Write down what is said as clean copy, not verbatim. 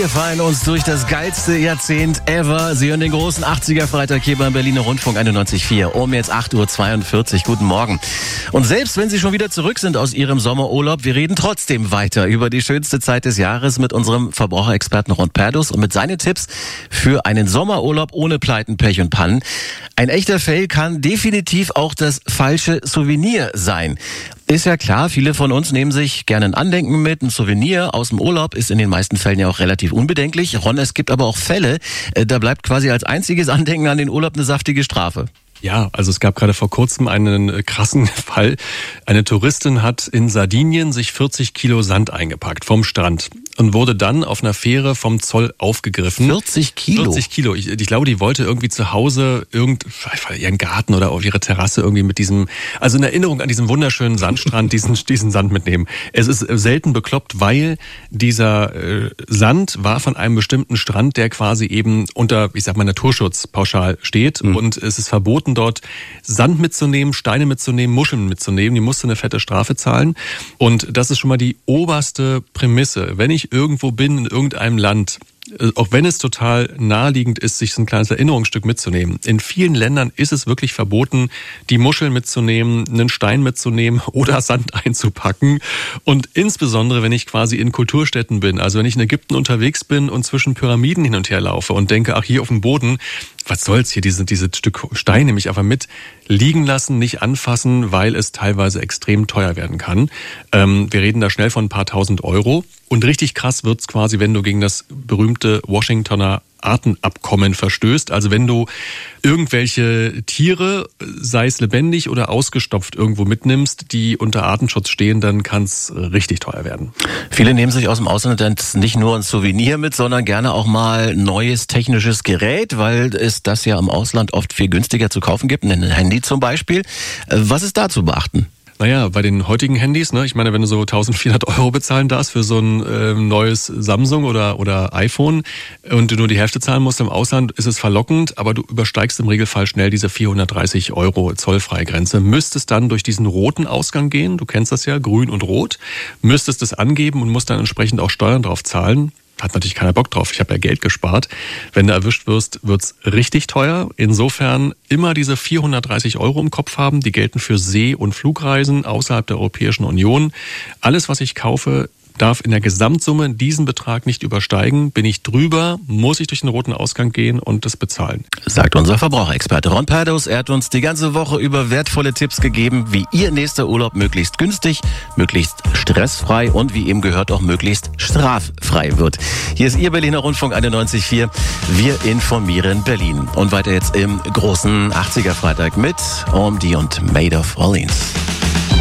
Wir fallen uns durch das geilste Jahrzehnt ever. Sie hören den großen 80er-Freitag hier beim Berliner Rundfunk 91.4. Um jetzt 8.42 Uhr. Guten Morgen. Und selbst wenn Sie schon wieder zurück sind aus Ihrem Sommerurlaub, wir reden trotzdem weiter über die schönste Zeit des Jahres mit unserem Verbraucherexperten Ron Perdus und mit seinen Tipps für einen Sommerurlaub ohne Pleiten, Pech und Pannen. Ein echter Fail kann definitiv auch das falsche Souvenir sein. Ist ja klar, viele von uns nehmen sich gerne ein Andenken mit. Ein Souvenir aus dem Urlaub ist in den meisten Fällen ja auch relativ unbedenklich. Ron, es gibt aber auch Fälle, da bleibt quasi als einziges Andenken an den Urlaub eine saftige Strafe. Ja, also es gab gerade vor kurzem einen krassen Fall. Eine Touristin hat in Sardinien sich 40 Kilo Sand eingepackt vom Strand und wurde dann auf einer Fähre vom Zoll aufgegriffen. 40 Kilo? 40 Kilo. Ich glaube, die wollte irgendwie zu Hause ihren Garten oder auf ihre Terrasse irgendwie mit diesem, also in Erinnerung an diesen wunderschönen Sandstrand, diesen Sand mitnehmen. Es ist selten bekloppt, weil dieser Sand war von einem bestimmten Strand, der quasi eben unter, ich sag mal, Naturschutz pauschal steht. Und es ist verboten, dort Sand mitzunehmen, Steine mitzunehmen, Muscheln mitzunehmen. Die musste eine fette Strafe zahlen. Und das ist schon mal die oberste Prämisse. Wenn ich irgendwo bin, in irgendeinem Land, auch wenn es total naheliegend ist, sich so ein kleines Erinnerungsstück mitzunehmen. In vielen Ländern ist es wirklich verboten, die Muscheln mitzunehmen, einen Stein mitzunehmen oder Sand einzupacken. Und insbesondere, wenn ich quasi in Kulturstätten bin, also wenn ich in Ägypten unterwegs bin und zwischen Pyramiden hin und her laufe und denke, ach, hier auf dem Boden, was soll's hier, diese Stück Stein nehme ich einfach mit, liegen lassen, nicht anfassen, weil es teilweise extrem teuer werden kann. Wir reden da schnell von ein paar tausend Euro. Und richtig krass wird's quasi, wenn du gegen das berühmte Washingtoner Artenabkommen verstößt. Also wenn du irgendwelche Tiere, sei es lebendig oder ausgestopft, irgendwo mitnimmst, die unter Artenschutz stehen, dann kann's richtig teuer werden. Viele nehmen sich aus dem Ausland nicht nur ein Souvenir mit, sondern gerne auch mal neues technisches Gerät, weil es das ja im Ausland oft viel günstiger zu kaufen gibt, ein Handy zum Beispiel. Was ist da zu beachten? Naja, bei den heutigen Handys, ne, ich meine, wenn du so 1.400 Euro bezahlen darfst für so ein neues Samsung oder iPhone und du nur die Hälfte zahlen musst im Ausland, ist es verlockend, aber du übersteigst im Regelfall schnell diese 430 Euro Zollfreigrenze. Müsstest dann durch diesen roten Ausgang gehen, du kennst das ja, grün und rot, müsstest es angeben und musst dann entsprechend auch Steuern drauf zahlen. Hat natürlich keiner Bock drauf. Ich habe ja Geld gespart. Wenn du erwischt wirst, wird's richtig teuer. Insofern immer diese 430 Euro im Kopf haben. Die gelten für See- und Flugreisen außerhalb der Europäischen Union. Alles, was ich kaufe, darf in der Gesamtsumme diesen Betrag nicht übersteigen. Bin ich drüber, muss ich durch den roten Ausgang gehen und das bezahlen. Sagt unser Verbraucherexperte Ron Perdus. Er hat uns die ganze Woche über wertvolle Tipps gegeben, wie Ihr nächster Urlaub möglichst günstig, möglichst stressfrei und wie eben gehört auch möglichst straffrei wird. Hier ist Ihr Berliner Rundfunk 91.4. Wir informieren Berlin. Und weiter jetzt im großen 80er-Freitag mit OMD und Made of Orleans.